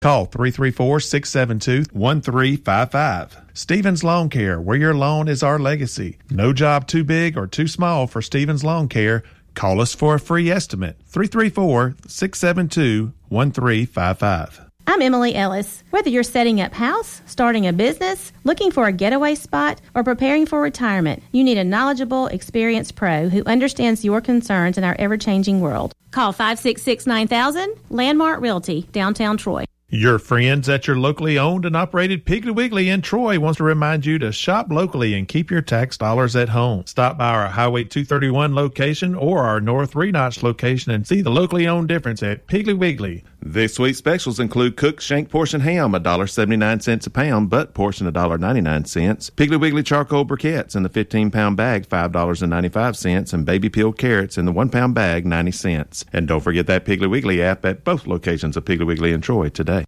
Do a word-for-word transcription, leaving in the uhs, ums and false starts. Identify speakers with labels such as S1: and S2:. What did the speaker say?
S1: Call three three four, six seven two, one three five five. Stevens Lawn Care, where your lawn is our legacy. No job too big or too small for Stevens Lawn Care. Call us for a free estimate. three three four, six seven two, one three five five.
S2: I'm Emily Ellis. Whether you're setting up house, starting a business, looking for a getaway spot, or preparing for retirement, you need a knowledgeable, experienced pro who understands your concerns in our ever-changing world. Call five six six, nine thousand, Landmark Realty, downtown Troy.
S1: Your friends at your locally owned and operated Piggly Wiggly in Troy wants to remind you to shop locally and keep your tax dollars at home. Stop by our Highway two thirty-one location or our North Three Notch location and see the locally owned difference at Piggly Wiggly. This week's specials include cooked shank portion ham, one dollar and seventy-nine cents a pound, butt portion, one dollar and ninety-nine cents. Piggly Wiggly charcoal briquettes in the fifteen pound bag, five dollars and ninety-five cents, and baby peeled carrots in the one pound bag, ninety cents. And don't forget that Piggly Wiggly app at both locations of Piggly Wiggly in Troy today.